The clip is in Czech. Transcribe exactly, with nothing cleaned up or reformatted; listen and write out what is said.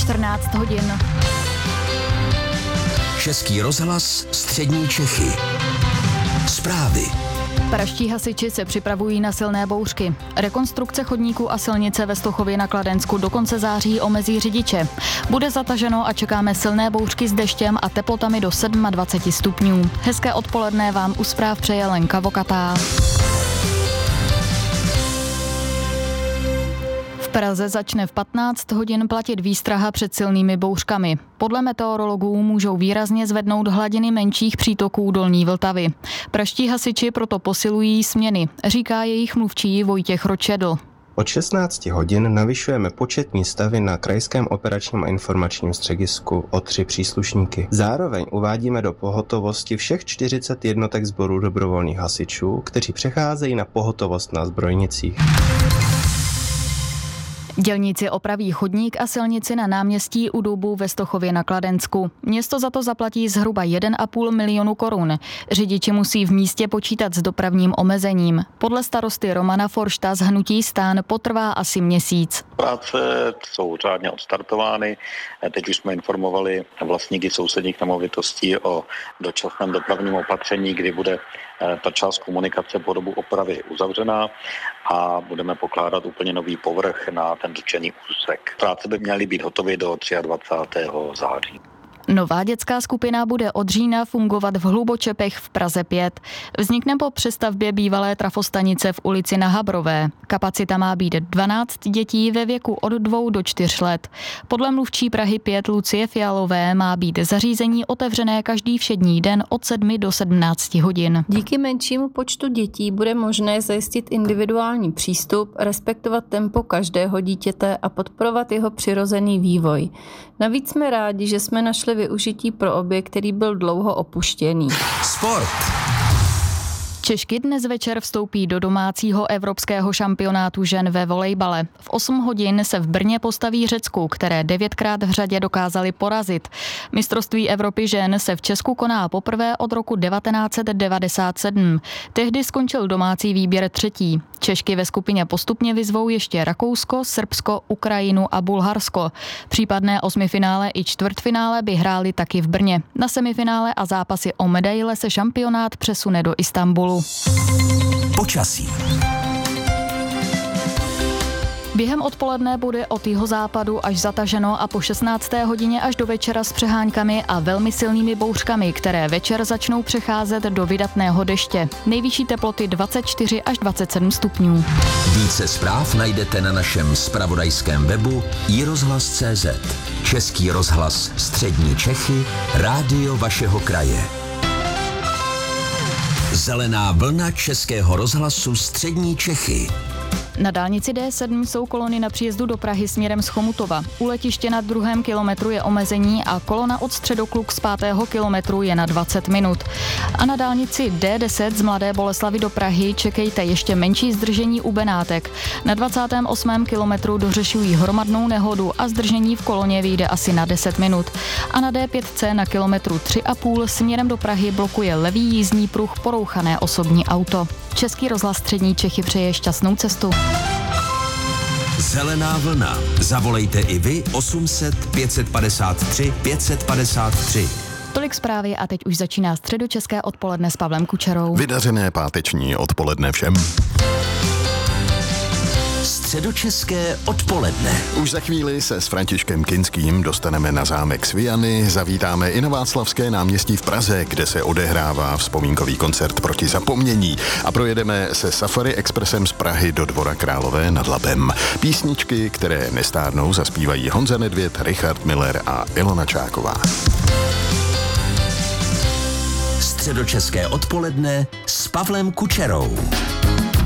čtrnáct hodin. Český rozhlas Střední Čechy. Zprávy. Pražští hasiči se připravují na silné bouřky. Rekonstrukce chodníků a silnice ve Stochově na Kladensku do konce září omezí řidiče. Bude zataženo a čekáme silné bouřky s deštěm a teplotami do dvacet sedm stupňů. Hezké odpoledne vám u zpráv přeje Lenka Vokatá. V Praze začne v patnáct hodin platit výstraha před silnými bouřkami. Podle meteorologů můžou výrazně zvednout hladiny menších přítoků dolní Vltavy. Pražští hasiči proto posilují směny, říká jejich mluvčí Vojtěch Ročedl. Od šestnácti hodin navyšujeme početní stavy na Krajském operačním a informačním středisku o tři příslušníky. Zároveň uvádíme do pohotovosti všech čtyřicet jednotek sborů dobrovolných hasičů, kteří přecházejí na pohotovost na zbrojnicích. Dělníci opraví chodník a silnici na náměstí u Dubu ve Stochově na Kladensku. Město za to zaplatí zhruba jeden a půl milionu korun. Řidiči musí v místě počítat s dopravním omezením. Podle starosty Romana Foršta z hnutí STAN potrvá asi měsíc. Práce jsou řádně odstartovány. Teď už jsme informovali vlastníky sousedních nemovitostí o dočasném dopravním opatření, kdy bude ta část komunikace po dobu opravy uzavřená a budeme pokládat úplně nový povrch na ten dotčený úsek. Práce by měly být hotové do dvacátého třetího září. Nová dětská skupina bude od října fungovat v Hlubočepech v Praze pět. Vznikne po přestavbě bývalé trafostanice v ulici Na Habrové. Kapacita má být dvanáct dětí ve věku od dvou do čtyř let. Podle mluvčí Prahy pět Lucie Fialové má být zařízení otevřené každý všední den od sedmi do sedmnácti hodin. Díky menšímu počtu dětí bude možné zajistit individuální přístup, respektovat tempo každého dítěte a podporovat jeho přirozený vývoj. Navíc jsme rádi, že jsme našli využití pro objekt, který byl dlouho opuštěný. Sport. Češky dnes večer vstoupí do domácího evropského šampionátu žen ve volejbale. V osm hodin se v Brně postaví Řecku, které devětkrát v řadě dokázali porazit. Mistrovství Evropy žen se v Česku koná poprvé od roku devatenáct set devadesát sedm. Tehdy skončil domácí výběr třetí. Češky ve skupině postupně vyzvou ještě Rakousko, Srbsko, Ukrajinu a Bulharsko. Případné osmifinále i čtvrtfinále by hráli taky v Brně. Na semifinále a zápasy o medaile se šampionát přesune do Istanbulu. Počasí. Během odpoledne bude od jihozápadu až zataženo a po šestnácté hodině až do večera s přeháňkami a velmi silnými bouřkami, které večer začnou přecházet do vydatného deště. Nejvyšší teploty dvacet čtyři až dvacet sedm stupňů. Více zpráv najdete na našem zpravodajském webu i rozhlas tečka cé zet. Český rozhlas Střední Čechy, rádio vašeho kraje. Zelená vlna Českého rozhlasu Střední Čechy. Na dálnici D sedm jsou kolony na příjezdu do Prahy směrem z Chomutova. U letiště na druhém kilometru je omezení a kolona od Středokluk z pátého kilometru je na dvacet minut. A na dálnici D deset z Mladé Boleslavi do Prahy čekejte ještě menší zdržení u Benátek. Na dvacátém osmém kilometru dořešují hromadnou nehodu a zdržení v koloně vyjde asi na deset minut. A na D pět na kilometru tři a půl směrem do Prahy blokuje levý jízdní pruh porouchané osobní auto. Český rozhlas Střední Čechy přeje šťastnou cestu. Zelená vlna. Zavolejte i vy osm set pět set padesát tři pět set padesát tři. Tolik zprávy a teď už začíná středočeské odpoledne s Pavlem Kučerou. Vydařené páteční odpoledne všem. Středočeské odpoledne. Už za chvíli se s Františkem Kinským dostaneme na zámek Sviany, zavítáme i na Václavské náměstí v Praze, kde se odehrává vzpomínkový koncert proti zapomnění a projedeme se Safari Expressem z Prahy do Dvora Králové nad Labem. Písničky, které nestárnou, zaspívají Honza Nedvěd, Richard Miller a Ilona Čáková. Středočeské odpoledne s Pavlem Kučerou.